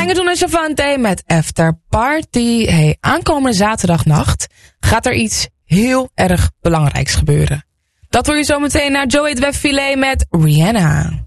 gingen toen naar Chavante met After Party. Hey, aankomende zaterdagnacht gaat er iets heel erg belangrijks gebeuren. Dat hoor je zo meteen naar Joey Filet met Rihanna.